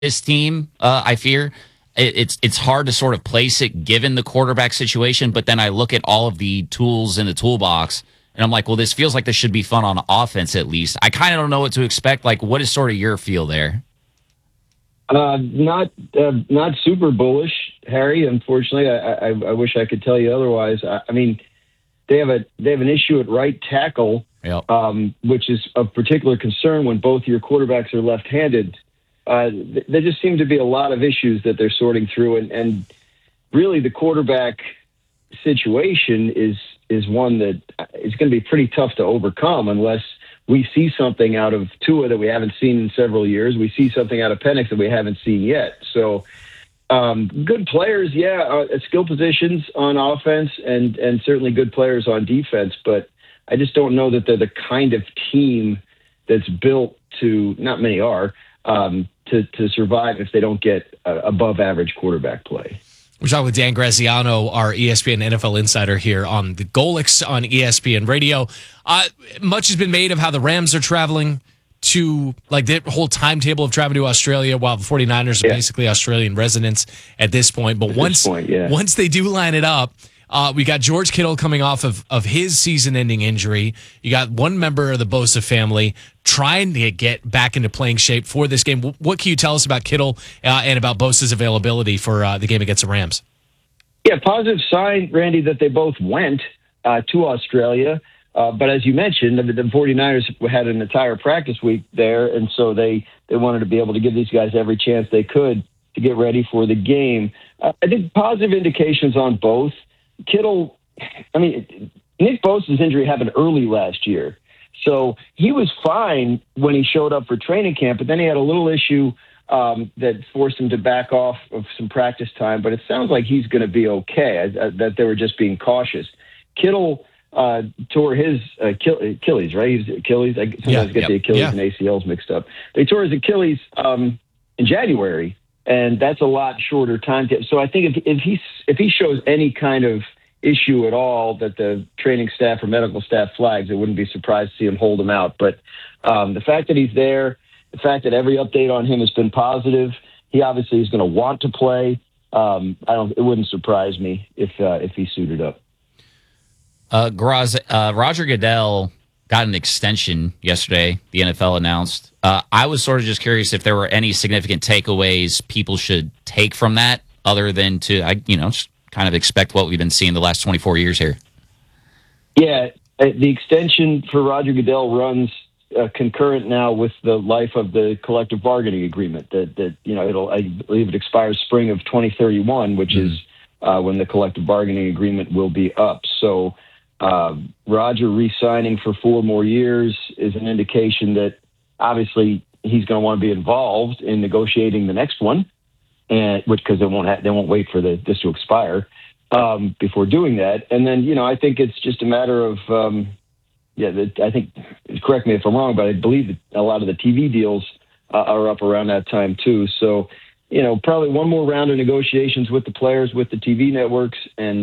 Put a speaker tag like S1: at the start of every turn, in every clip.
S1: this team, I fear. It's hard to sort of place it given the quarterback situation, but then I look at all of the tools in the toolbox, and I'm like, well, this feels like this should be fun on offense at least. I kind of don't know what to expect. Like, what is sort of your feel there?
S2: Not super bullish, Harry. Unfortunately, I wish I could tell you otherwise. I mean, they have an issue at right tackle,
S1: Yep.
S2: which is of particular concern when both your quarterbacks are left-handed. There just seem to be a lot of issues that they're sorting through, and really the quarterback situation is one that is going to be pretty tough to overcome unless we see something out of Tua that we haven't seen in several years. We see something out of Penix that we haven't seen yet. So good players, at skill positions on offense and certainly good players on defense, but I just don't know that they're the kind of team that's built to, not many are, to survive if they don't get above average quarterback play.
S3: We're talking with Dan Graziano, our ESPN NFL insider here on the Golics on ESPN Radio. Much has been made of how the Rams are traveling to, like, the whole timetable of traveling to Australia, while the 49ers are basically Australian residents at this point. But once they do line it up, we got George Kittle coming off of his season-ending injury. You got one member of the Bosa family trying to get back into playing shape for this game. What can you tell us about Kittle and about Bosa's availability for the game against the Rams?
S2: Yeah, positive sign, Randy, that they both went to Australia. But as you mentioned, the 49ers had an entire practice week there, and so they wanted to be able to give these guys every chance they could to get ready for the game. I think positive indications on both. Kittle, I mean, Nick Bosa's injury happened early last year. So he was fine when he showed up for training camp, but then he had a little issue that forced him to back off of some practice time. But it sounds like he's going to be okay, that they were just being cautious. Kittle tore his Achilles, right? He's Achilles. I sometimes get the Achilles and ACLs mixed up. They tore his Achilles in January. And that's a lot shorter time. So I think if he shows any kind of issue at all that the training staff or medical staff flags, it wouldn't be surprised to see him hold him out. But the fact that he's there, the fact that every update on him has been positive, he obviously is going to want to play. It wouldn't surprise me if he suited up.
S1: Roger Goodell got an extension yesterday, the NFL announced. I was sort of just curious if there were any significant takeaways people should take from that, other than to, just kind of expect what we've been seeing the last 24 years here. Yeah,
S2: the extension for Roger Goodell runs concurrent now with the life of the collective bargaining agreement. I believe it expires spring of 2031, which is when the collective bargaining agreement will be up. So Roger re-signing for 4 more years is an indication that obviously he's going to want to be involved in negotiating the next one, and because they won't wait for this to expire before doing that. And then I think it's just a matter of I think, correct me if I'm wrong, but I believe that a lot of the TV deals are up around that time too. So probably one more round of negotiations with the players, with the TV networks,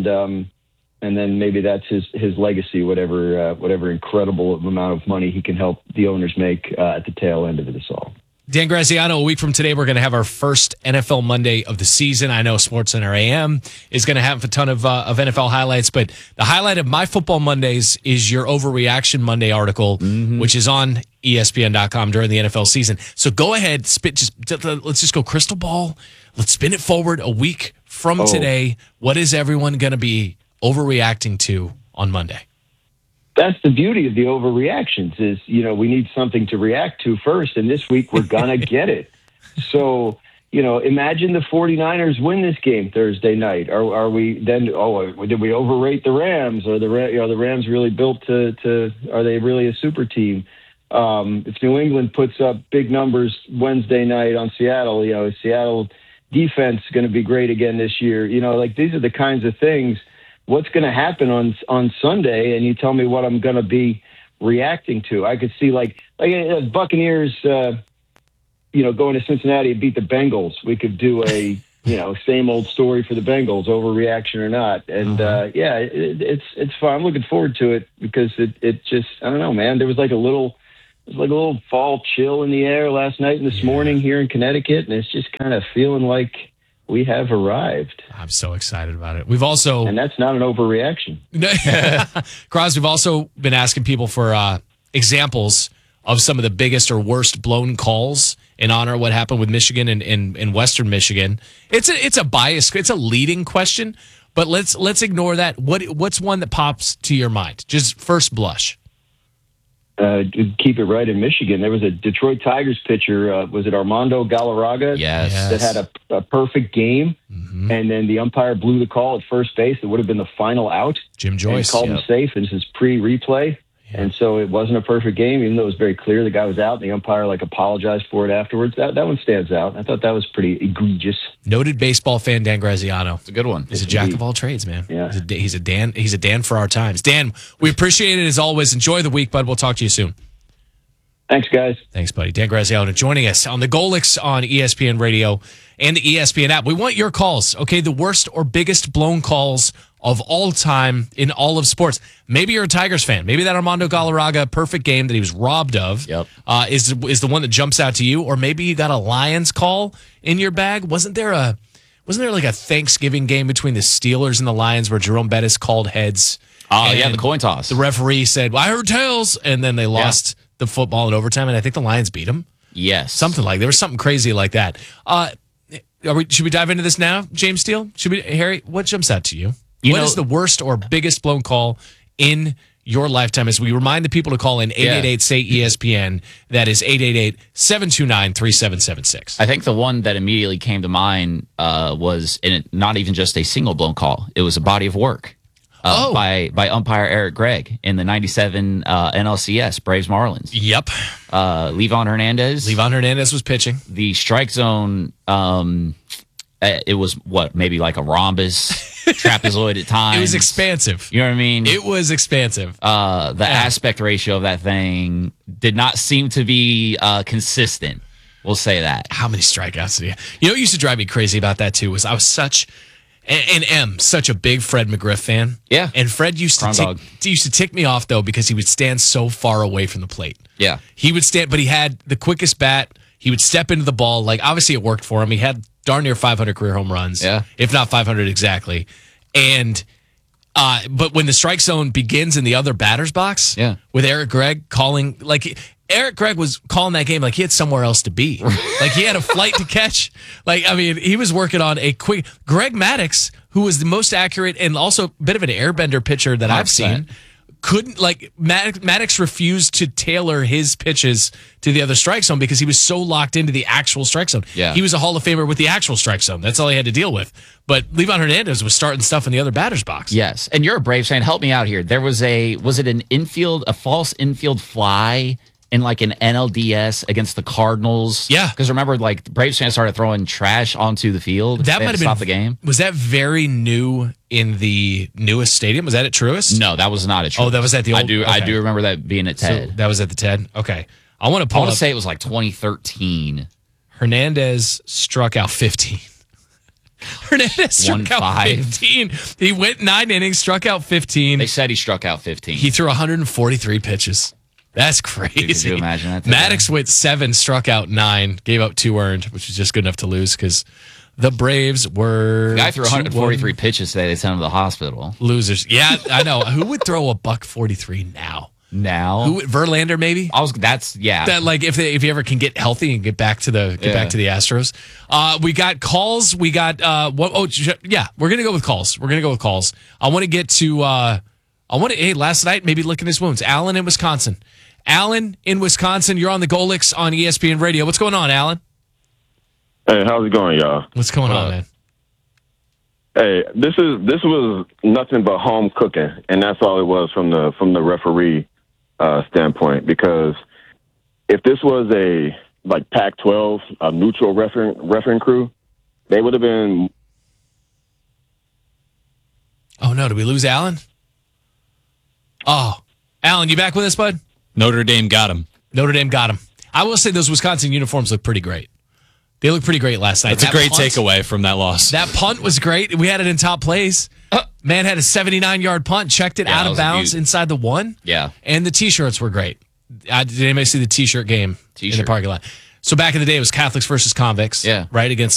S2: and then maybe that's his legacy, whatever incredible amount of money he can help the owners make at the tail end of this all.
S3: Dan Graziano, a week from today, we're going to have our first NFL Monday of the season. I know SportsCenter AM is going to have a ton of NFL highlights, but the highlight of my Football Mondays is your Overreaction Monday article, which is on ESPN.com during the NFL season. So go ahead, let's just go crystal ball. Let's spin it forward a week from today. What is everyone going to be overreacting to on Monday?
S2: That's the beauty of the overreactions is, we need something to react to first. And this week we're going to get it. So, imagine the 49ers win this game Thursday night. Are we then, did we overrate the Rams? Are the Rams really built to are they really a super team? If New England puts up big numbers Wednesday night on Seattle, Seattle defense is going to be great again this year. These are the kinds of things. What's going to happen on Sunday, and you tell me what I'm going to be reacting to. I could see like Buccaneers, going to Cincinnati and beat the Bengals. We could do a same old story for the Bengals, overreaction or not. And it's fun. I'm looking forward to it because it just, I don't know, man. There was like a little was like a little fall chill in the air last night and this morning here in Connecticut, and it's just kind of feeling like we have arrived.
S3: I'm so excited about it. We've also,
S2: and that's not an overreaction.
S3: Cross, we've also been asking people for examples of some of the biggest or worst blown calls in honor of what happened with Michigan and in Western Michigan. It's a bias. It's a leading question, but let's ignore that. What's one that pops to your mind? Just first blush.
S2: Keep it right in Michigan. There was a Detroit Tigers pitcher. Was it Armando Galarraga?
S1: Yes.
S2: That had a perfect game, and then the umpire blew the call at first base. It would have been the final out.
S3: Jim Joyce
S2: called him safe. This is pre-replay. And so it wasn't a perfect game, even though it was very clear the guy was out. And the umpire apologized for it afterwards. That one stands out. I thought that was pretty egregious.
S3: Noted baseball fan Dan Graziano.
S1: It's a good one.
S3: He's a jack of all trades, man.
S2: Yeah.
S3: He's a Dan for our times. Dan, we appreciate it as always. Enjoy the week, bud. We'll talk to you soon.
S2: Thanks, guys.
S3: Thanks, buddy. Dan Graziano joining us on the Golix on ESPN Radio and the ESPN app. We want your calls, okay? The worst or biggest blown calls of all time in all of sports. Maybe you're a Tigers fan. Maybe that Armando Galarraga perfect game that he was robbed of is the one that jumps out to you. Or maybe you got a Lions call in your bag. Wasn't there like a Thanksgiving game between the Steelers and the Lions where Jerome Bettis called heads?
S1: Oh, yeah, the coin toss.
S3: The referee said, well, I heard tails, and then they lost the football in overtime, and I think the Lions beat them.
S1: Yes.
S3: Something like, there was something crazy like that. Should we dive into this now, James Steele? Harry, what jumps out to you? What is the worst or biggest blown call in your lifetime? As we remind the people to call in 888-SAY-ESPN. That is 888-729-3776.
S1: I think the one that immediately came to mind was not even just a single blown call. It was a body of work by umpire Eric Gregg in the 97 NLCS, Braves Marlins.
S3: Yep.
S1: Levon Hernandez.
S3: Levon Hernandez was pitching.
S1: The strike zone, it was maybe like a rhombus. Trapezoid at times.
S3: It was expansive.
S1: You know what I mean?
S3: It was expansive.
S1: The aspect ratio of that thing did not seem to be consistent. We'll say that.
S3: How many strikeouts did he have? You know what used to drive me crazy about that, too, was I was such a big Fred McGriff fan.
S1: Yeah.
S3: And Fred used to tick me off, though, because he would stand so far away from the plate.
S1: Yeah.
S3: He would stand, but he had the quickest bat. He would step into the ball. Like, obviously, it worked for him. He had darn near 500 career home runs, if not 500 exactly. And but when the strike zone begins in the other batter's box, with Eric Gregg calling, Eric Gregg was calling that game like he had somewhere else to be, like he had a flight to catch. He was working on a quick. Greg Maddux, who was the most accurate and also a bit of an airbender pitcher that 100%. I've seen. Maddux refused to tailor his pitches to the other strike zone because he was so locked into the actual strike zone.
S1: Yeah.
S3: He was a Hall of Famer with the actual strike zone. That's all he had to deal with. But Levon Hernandez was starting stuff in the other batter's box.
S1: Yes. And you're a Braves fan. Help me out here. There was a false infield fly in an NLDS against the Cardinals?
S3: Yeah.
S1: Because remember, Braves fans started throwing trash onto the field.
S3: That might have
S1: stopped the game.
S3: Was that very new in the newest stadium? Was that at Truist?
S1: No, that was not at Truist.
S3: Oh, that was at the old...
S1: I do remember that being at Ted.
S3: So that was at the Ted? Okay. I want
S1: to say it was 2013.
S3: Hernandez struck out 15. Hernandez struck out 15. He went 9 innings, struck out 15.
S1: They said he struck out 15.
S3: He threw 143 pitches. That's crazy.
S1: Could you imagine that?
S3: Maddux went 7, struck out 9, gave up 2 earned, which was just good enough to lose because the Braves were...
S1: The guy threw 143 pitches today. They sent him to the hospital.
S3: Losers. Yeah, I know. Who would throw a $143 now? Verlander maybe?
S1: That
S3: if he ever can get healthy and get back to the Astros. We got calls. We got we're gonna go with calls. I want to get to last night maybe licking his wounds. Alan in Wisconsin. You're on the Golix on ESPN Radio. What's going on, Alan?
S4: Hey, how's it going, y'all?
S3: What's going on, man?
S4: Hey, this was nothing but home cooking, and that's all it was from the referee standpoint. Because if this was a Pac-12, a neutral refereeing crew, they would have been.
S3: Oh no! Did we lose Alan? Oh, Alan, you back with us, bud?
S5: Notre Dame got him.
S3: I will say those Wisconsin uniforms look pretty great. They looked pretty great last night.
S5: That's a great takeaway from that loss.
S3: That punt was great. We had it in top plays. Man had a 79-yard punt, checked it out of bounds inside the 1.
S1: Yeah.
S3: And the T-shirts were great. Did anybody see the T-shirt game in the
S1: T-shirt.
S3: parking lot? So back in the day, it was Catholics versus convicts.
S1: Yeah.
S3: Right, against